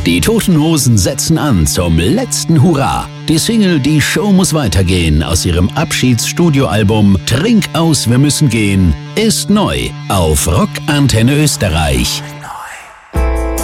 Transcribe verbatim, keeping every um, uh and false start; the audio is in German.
Die Toten Hosen setzen an zum letzten Hurra. Die Single Die Show muss weitergehen aus ihrem Abschiedsstudioalbum Trink aus, wir müssen gehen ist neu auf Rock Antenne Österreich.